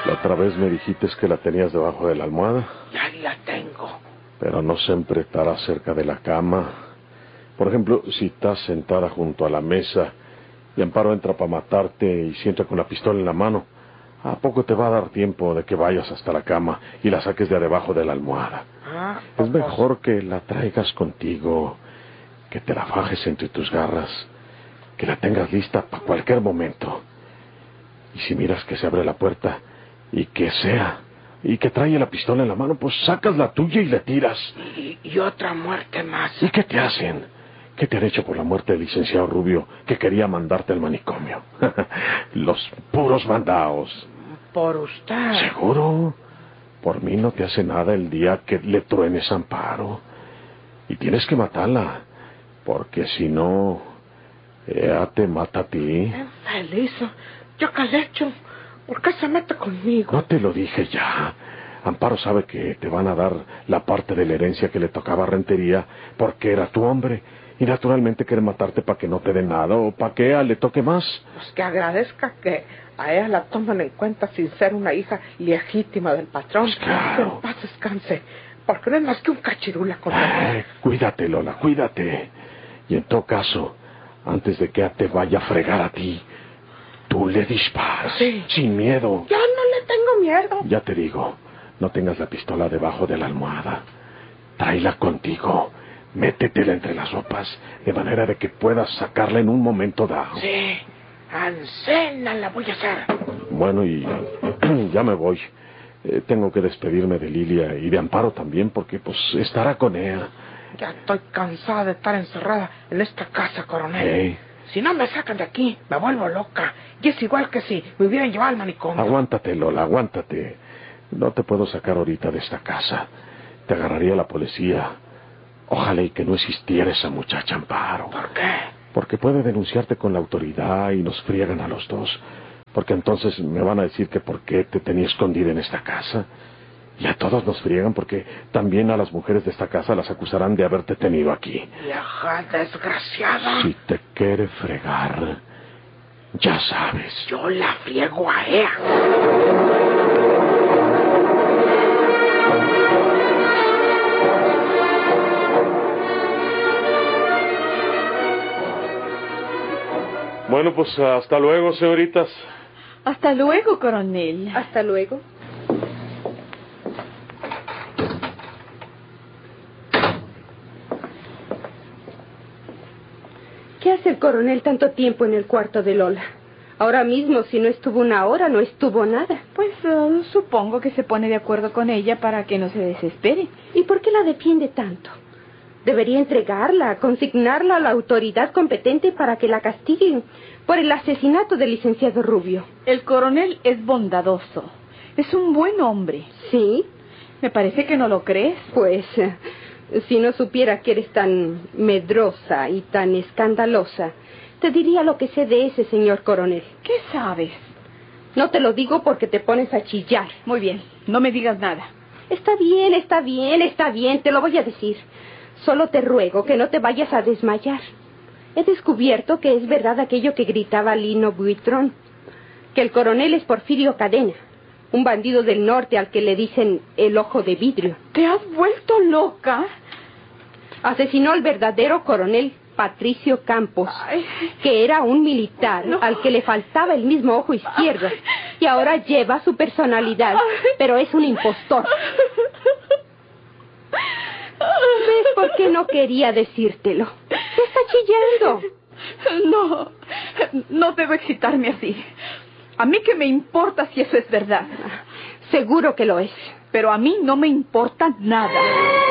La otra vez me dijiste que la tenías debajo de la almohada. Ya la tengo. Pero no siempre estará cerca de la cama. Por ejemplo, si estás sentada junto a la mesa y Amparo entra para matarte y sienta con la pistola en la mano, ¿a poco te va a dar tiempo de que vayas hasta la cama y la saques de debajo de la almohada? Es mejor que la traigas contigo, que te la fajes entre tus garras, que la tengas lista para cualquier momento. Y si miras que se abre la puerta y que trae la pistola en la mano, pues sacas la tuya y le tiras. Y otra muerte más. ¿Y qué te hacen? ¿Qué te han hecho por la muerte del licenciado Rubio, que quería mandarte al manicomio? Los puros mandaos. ¿Por usted? ¿Seguro? Por mí no te hace nada el día que le truenes a Amparo. Y tienes que matarla, porque si no, ella te mata a ti. Feliz, ¿yo qué le he hecho? ¿Por qué se mete conmigo? No te lo dije ya. Amparo sabe que te van a dar la parte de la herencia que le tocaba a Rentería porque era tu hombre. Y naturalmente quiere matarte para que no te dé nada o para que a ella le toque más. Pues que agradezca que a ella la toman en cuenta sin ser una hija legítima del patrón. Pues claro. Que en paz descanse, porque no es más que un cachirula con la... Cuídate, Lola, cuídate. Y en todo caso, antes de que ella te vaya a fregar a ti, tú le disparas. Sí. Sin miedo. Yo no le tengo miedo. Ya te digo, no tengas la pistola debajo de la almohada. Tráela contigo. Métetela entre las ropas, de manera de que puedas sacarla en un momento dado. Sí, ancena la voy a hacer. Bueno, y ya me voy. Tengo que despedirme de Lilia y de Amparo también, porque pues estará con ella. Ya estoy cansada de estar encerrada en esta casa, coronel. Si no me sacan de aquí, me vuelvo loca. Y es igual que si me hubieran llevado al manicomio. Aguántate, Lola, aguántate. No te puedo sacar ahorita de esta casa. Te agarraría la policía. Ojalá y que no existiera esa muchacha Amparo. ¿Por qué? Porque puede denunciarte con la autoridad y nos friegan a los dos. Porque entonces me van a decir que por qué te tenía escondida en esta casa. Y a todos nos friegan porque también a las mujeres de esta casa las acusarán de haberte tenido aquí. Vieja desgraciada. Si te quiere fregar, ya sabes. Yo la friego a ella. Bueno, pues hasta luego, señoritas. Hasta luego, coronel. Hasta luego. ¿Qué hace el coronel tanto tiempo en el cuarto de Lola? Ahora mismo, si no estuvo una hora, no estuvo nada. Pues supongo que se pone de acuerdo con ella para que no se desespere. ¿Y por qué la defiende tanto? Debería entregarla, consignarla a la autoridad competente para que la castiguen por el asesinato del licenciado Rubio. El coronel es bondadoso. Es un buen hombre. ¿Sí? Me parece que no lo crees. Pues, si no supiera que eres tan medrosa y tan escandalosa, te diría lo que sé de ese señor coronel. ¿Qué sabes? No te lo digo porque te pones a chillar. Muy bien, no me digas nada. Está bien, te lo voy a decir. Solo te ruego que no te vayas a desmayar. He descubierto que es verdad aquello que gritaba Lino Buitrón, que el coronel es Porfirio Cadena, un bandido del norte al que le dicen el ojo de vidrio. ¿Te has vuelto loca? Asesinó al verdadero coronel Patricio Campos, que era un militar al que le faltaba el mismo ojo izquierdo, y ahora lleva su personalidad, pero es un impostor. ¿Ves por qué no quería decírtelo? ¿Te está chillando? No debo excitarme así. A mí qué me importa si eso es verdad. Seguro que lo es. Pero a mí no me importa nada.